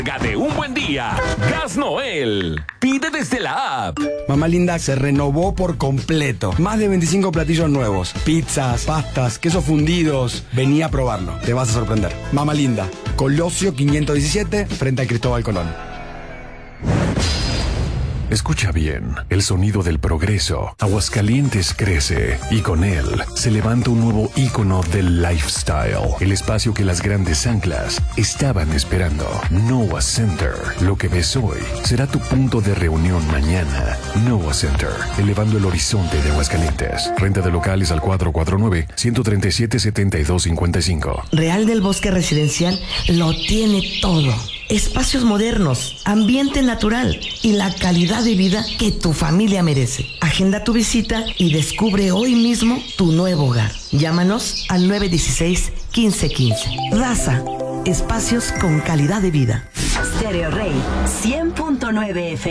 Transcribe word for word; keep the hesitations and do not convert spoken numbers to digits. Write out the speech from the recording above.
De un buen día, Gas Noel. Pide desde la app. Mamá Linda se renovó por completo. Más de veinticinco platillos nuevos. Pizzas, pastas, quesos fundidos. Vení a probarlo. Te vas a sorprender. Mamá Linda, Colosio quinientos diecisiete, frente a Cristóbal Colón. Escucha bien, el sonido del progreso. Aguascalientes crece y con él se levanta un nuevo ícono del lifestyle. El espacio que las grandes anclas estaban esperando. Noah Center. Lo que ves hoy será tu punto de reunión mañana. Noah Center, elevando el horizonte de Aguascalientes. Renta de locales al cuatro cuatro nueve, uno tres siete, siete dos cinco cinco. Real del Bosque Residencial lo tiene todo. Espacios modernos, ambiente natural y la calidad de vida que tu familia merece. Agenda tu visita y descubre hoy mismo tu nuevo hogar. Llámanos al nueve uno seis, uno cinco uno cinco. Raza, espacios con calidad de vida. Stereo Rey cien punto nueve F M.